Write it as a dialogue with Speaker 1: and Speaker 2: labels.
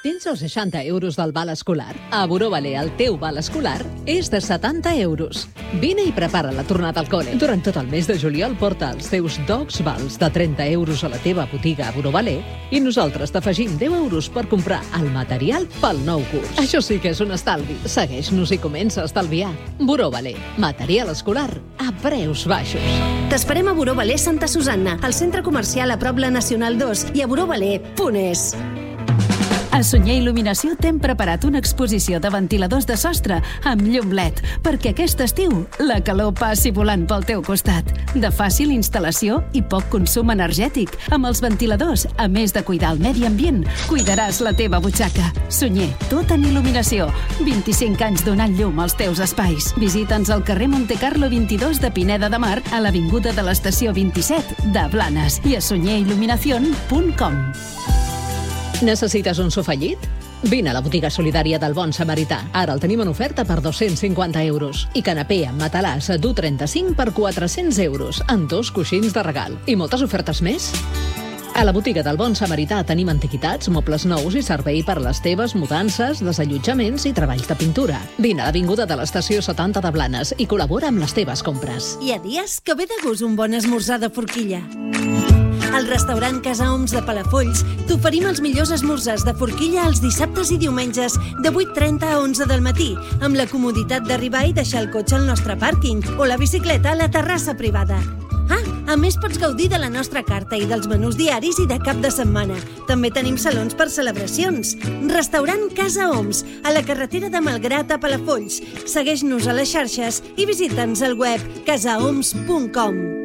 Speaker 1: Tens els 60 euros del val escolar? A Buró Valer el teu val escolar és de 70 euros. Vine i prepara la tornada al col·le. Durant tot el mes de juliol porta els teus docs vals de 30 euros a la teva botiga a Buró Valer i nosaltres t'afegim 10 euros per comprar el material pel nou curs. Això sí que és un estalvi. Segueix-nos i comença a estalviar. Buró Valer. Material escolar a preus baixos.
Speaker 2: T'esperem a Buró Valer Santa Susanna, al centre comercial a prop la Nacional 2 i a burovaler.es.
Speaker 3: A Sunyer Il·luminació t'hem preparat una exposició de ventiladors de sostre amb llum LED, perquè aquest estiu la calor passi volant pel teu costat. De fàcil instal·lació i poc consum energètic. Amb els ventiladors, a més de cuidar el medi ambient, cuidaràs la teva butxaca. Sunyer, tot en il·luminació. 25 anys donant llum als teus espais. Visita'ns al carrer Montecarlo 22 de Pineda de Mar, a l'avinguda de l'estació 27 de Blanes i a sunyerilluminacion.com.
Speaker 1: Necessites un sofà llit? Vine a la botiga solidària del Bon Samarità. Ara el tenim en oferta per 250 euros. I canapé amb matalàs d'U35 per 400 euros, amb 2 coixins de regal. I moltes ofertes més? A la botiga del Bon Samarità tenim antiquitats, mobles nous i servei per les teves mudances, desallotjaments i treballs de pintura. Vine a l'avinguda de l'estació 70 de Blanes i col·labora amb les teves compres.
Speaker 2: Hi ha dies que ve de gust un bon esmorzar de forquilla. Al restaurant Casa Oms de Palafolls t'oferim els millors esmorzars de forquilla els dissabtes i diumenges de 8:30 a 11 del matí, amb la comoditat d'arribar i deixar el cotxe al nostre pàrquing o la bicicleta a la terrassa privada. A més pots gaudir de la nostra carta i dels menús diaris i de cap de setmana. També tenim salons per celebracions. Restaurant Casa Oms, a la carretera de Malgrat a Palafolls. Segueix-nos a les xarxes i visita'ns al web casaoms.com.